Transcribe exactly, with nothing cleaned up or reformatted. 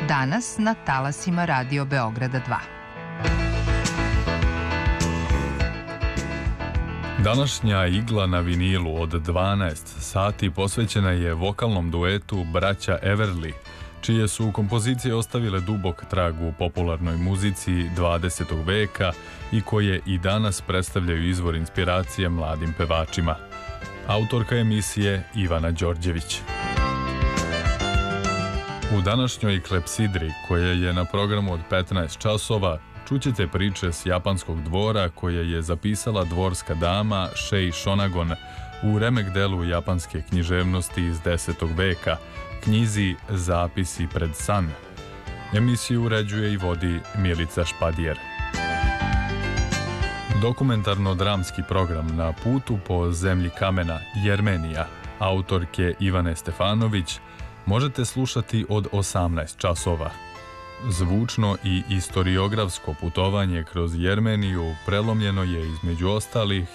danas na talasima Radio Beograda dva. Današnja igla na vinilu od dvanaest sati posvećena je vokalnom duetu braća Everly, čije su kompozicije ostavile dubok trag u popularnoj muzici dvadesetog veka i koje i danas predstavljaju izvor inspiracije mladim pevačima. Autorka emisije Ivana Đorđević. U današnjoj klepsidri, koja je na programu od petnaest časova, čućete priče s japanskog dvora koje je zapisala dvorska dama Shei Shonagon u remek delu japanske književnosti iz desetog veka, knjizi Zapisi pred san. Emisiju uređuje i vodi Milica Špadijer. Dokumentarno-dramski program Na putu po zemlji kamena Jermenija, autorke Ivane Stefanović, možete slušati od osamnaest časova. Zvučno i istoriografsko putovanje kroz Jermeniju prelomljeno je između ostalih